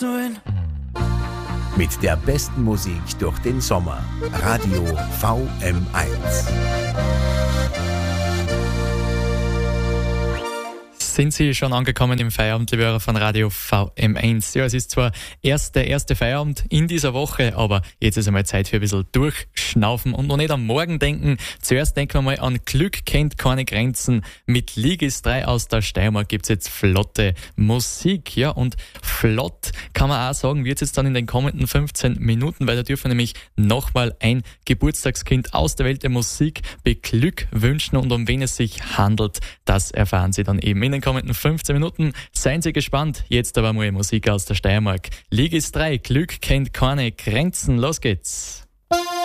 Mit der besten Musik durch den Sommer. Radio VM1. Sind Sie schon angekommen im Feierabend, liebe Hörer von Radio VM1? Ja, es ist zwar der erste Feierabend in dieser Woche, aber jetzt ist einmal Zeit für ein bisschen durchschnaufen und noch nicht am Morgen denken. Zuerst denken wir mal an Glück kennt keine Grenzen. Mit Ligis 3 aus der Steiermark gibt's jetzt flotte Musik. Ja, und flott kann man auch sagen, wird's jetzt dann in den kommenden 15 Minuten, weil da dürfen wir nämlich nochmal ein Geburtstagskind aus der Welt der Musik beglückwünschen, und um wen es sich handelt, das erfahren Sie dann eben in den kommenden 15 Minuten. Seien Sie gespannt. Jetzt aber mal Musik aus der Steiermark. Ligis 3, Glück kennt keine Grenzen. Los geht's.